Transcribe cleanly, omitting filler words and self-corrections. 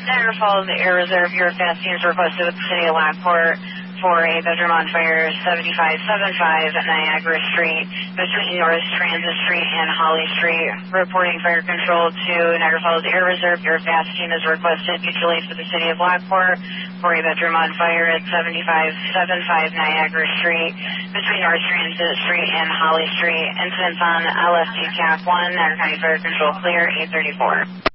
Niagara Falls Air Reserve, your fast teams requested with the City of Lockport for a bedroom on fire 7575 at Niagara Street between North Transit Street and Holly Street. Reporting fire control to Niagara Falls Air Reserve, your fast team is requested mutually for the City of Lockport for a bedroom on fire at 7575 Niagara Street between North Transit Street and Holly Street. Incidents on LFG TAC 1, Niagara County Fire Control clear 834.